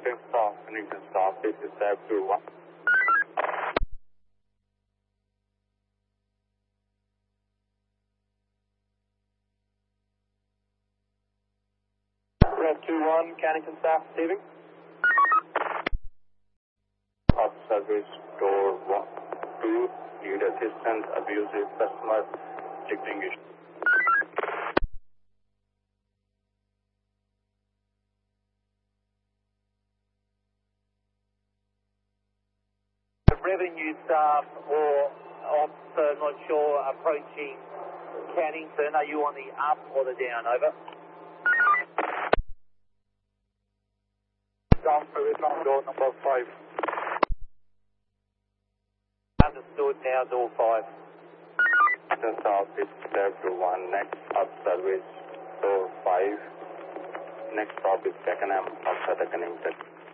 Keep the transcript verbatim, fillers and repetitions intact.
Connington stop, Connington stop, this is F two one. F two one, Connington staff receiving. Hot service, door one, two, need assistance, abusive customer, extinguished. Revenue staff or officer, not sure, approaching Cannington. Are you on the up or the down? Over. Down service on door number five. Understood, now door five. The stop is F two one, next up service, door five. Next stop is Pakenham, outside the Connington.